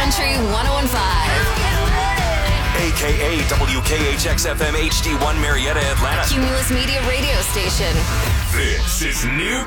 Country 101.5. AKA WKHX-FM HD1 Marietta, Atlanta. Cumulus Media radio station. This is New